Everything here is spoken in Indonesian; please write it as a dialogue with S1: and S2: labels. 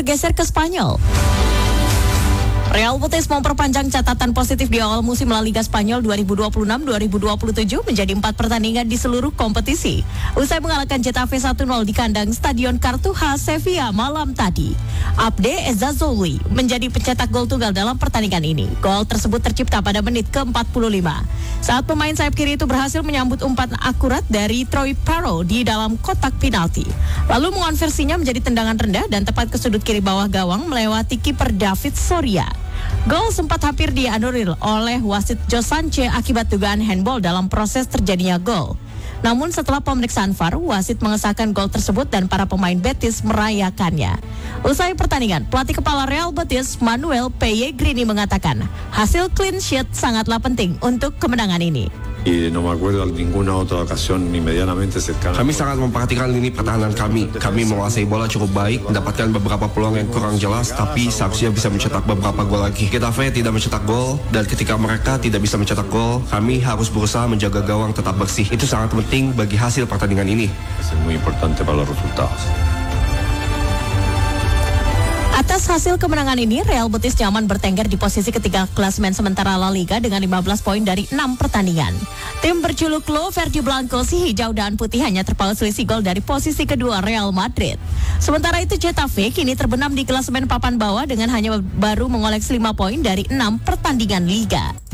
S1: bergeser ke Spanyol. Real Betis memperpanjang catatan positif di awal musim La Liga Spanyol 2026-2027 menjadi 4 pertandingan di seluruh kompetisi. Usai mengalahkan Getafe 1-0 di kandang Stadion Cartuja Sevilla malam tadi. Abde Ezzazzouli menjadi pencetak gol tunggal dalam pertandingan ini. Gol tersebut tercipta pada menit ke-45. Saat pemain sayap kiri itu berhasil menyambut umpan akurat dari Troy Parro di dalam kotak penalti. Lalu mengonversinya menjadi tendangan rendah dan tepat ke sudut kiri bawah gawang melewati kiper David Soria. Gol sempat hampir dianulir oleh wasit Josance akibat dugaan handball dalam proses terjadinya gol. Namun setelah pemeriksaan VAR, wasit mengesahkan gol tersebut dan para pemain Betis merayakannya. Usai pertandingan, pelatih kepala Real Betis Manuel Pellegrini mengatakan, hasil clean sheet sangatlah penting untuk kemenangan ini.
S2: No me acuerdo de ninguna otra ocasión ni medianamente cercana.
S3: Kami sangat memperhatikan lini pertahanan kami. Kami menguasai bola cukup baik, mendapatkan beberapa peluang yang kurang jelas, tapi seharusnya bisa mencetak beberapa gol lagi. Getafe tidak mencetak gol, dan ketika mereka tidak bisa mencetak gol, kami harus berusaha menjaga gawang tetap bersih. Itu sangat penting bagi hasil pertandingan ini.
S2: Es muy importante para los resultados.
S1: Atas hasil kemenangan ini, Real Betis nyaman bertengger di posisi ketiga klasemen sementara La Liga dengan 15 poin dari 6 pertandingan. Tim berjuluk Lo Verde Blanco si hijau dan putih hanya terpaut selisih gol dari posisi kedua Real Madrid. Sementara itu Getafe kini terbenam di klasemen papan bawah dengan hanya baru mengoleksi 5 poin dari 6 pertandingan Liga.